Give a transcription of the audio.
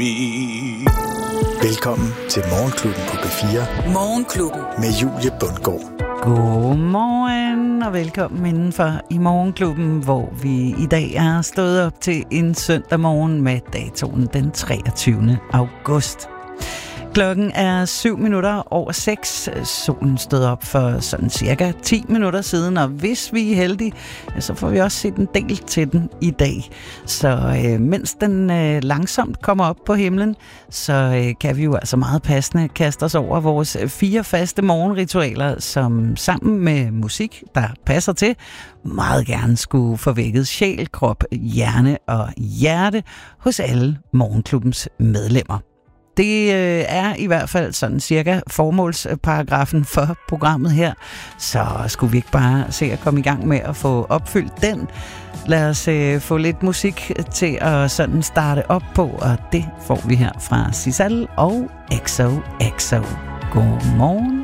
Velkommen til Morgenklubben på B4. Morgenklubben med Julie Bundgaard. Godmorgen og velkommen indenfor i Morgenklubben, hvor vi i dag er stået op til en søndag morgen med datoen den 23. august. Klokken er 7:07. Solen stod op for sådan cirka 10 minutter siden, og hvis vi er heldige, så får vi også set en del til den i dag. Så mens den langsomt kommer op på himlen, så kan vi jo altså meget passende kaste os over vores 4 faste morgenritualer, som sammen med musik, der passer til, meget gerne skulle forvække sjæl, krop, hjerne og hjerte hos alle Morgenklubbens medlemmer. Det er i hvert fald sådan cirka formålsparagrafen for programmet her, så skulle vi ikke bare se at komme i gang med at få opfyldt den. Lad os få lidt musik til at sådan starte op på, og det får vi her fra Sisal og XOXO. Godmorgen.